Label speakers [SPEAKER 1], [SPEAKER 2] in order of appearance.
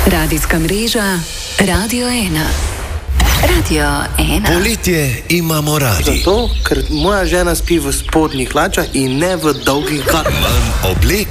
[SPEAKER 1] Radijska mreža Radio 1. Radio 1.
[SPEAKER 2] Poletje imamo radi.
[SPEAKER 3] Zato, ker moja žena spi v spodnjih hlačah in ne v dolgih garah.
[SPEAKER 2] Manj oblek